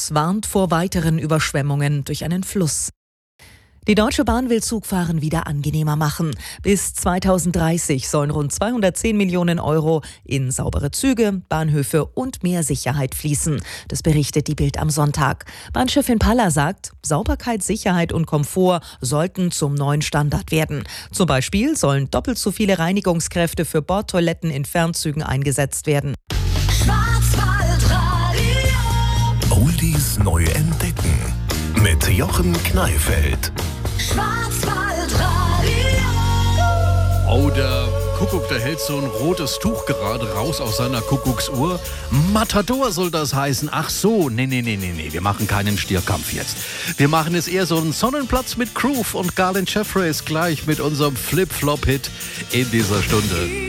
Schutz warnt vor weiteren Überschwemmungen durch einen Fluss. Die Deutsche Bahn will Zugfahren wieder angenehmer machen. Bis 2030 sollen rund 210 Millionen Euro in saubere Züge, Bahnhöfe und mehr Sicherheit fließen. Das berichtet die Bild am Sonntag. Bahnchefin Palla sagt, Sauberkeit, Sicherheit und Komfort sollten zum neuen Standard werden. Zum Beispiel sollen doppelt so viele Reinigungskräfte für Bordtoiletten in Fernzügen eingesetzt werden. Oldies neu entdecken mit Jochen Kneifeld. Oh, der Kuckuck, der hält so ein rotes Tuch gerade raus aus seiner Kuckucksuhr. Matador soll das heißen. Ach so, nee, wir machen keinen Stierkampf jetzt. Wir machen es eher so einen Sonnenplatz mit Groove und Garland Jeffreys gleich mit unserem Flip-Flop-Hit in dieser Stunde.